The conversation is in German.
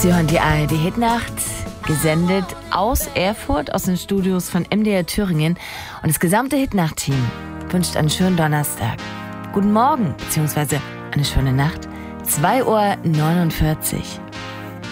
Sie hören die ARD Hitnacht, gesendet aus Erfurt, aus den Studios von MDR Thüringen. Und das gesamte Hitnacht-Team wünscht einen schönen Donnerstag. Guten Morgen, beziehungsweise eine schöne Nacht. 2:49 Uhr.